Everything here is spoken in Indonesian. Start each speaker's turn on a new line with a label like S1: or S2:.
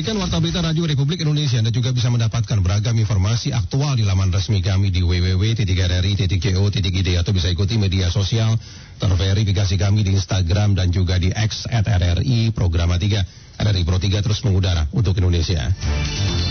S1: Demikian Warta Berita Radio Republik Indonesia. Anda juga bisa mendapatkan beragam informasi aktual di laman resmi kami di www.rri.co.id atau bisa ikuti media sosial terverifikasi kami di Instagram dan juga di X @RRI Programa 3. RRI Pro 3 terus mengudara untuk Indonesia.